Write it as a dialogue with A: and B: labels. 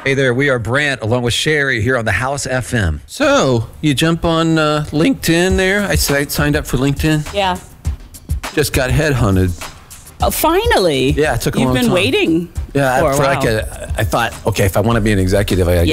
A: Hey there, we are Brant along with Sherry here on the House FM.
B: So, you jump on LinkedIn there? I signed up for LinkedIn.
C: Yeah.
B: Just got headhunted.
C: Oh, finally.
B: Yeah, it took a
C: You've
B: long
C: been
B: time.
C: waiting.
B: Yeah,
C: for a while.
B: I thought, okay, if I want to be an executive, I got to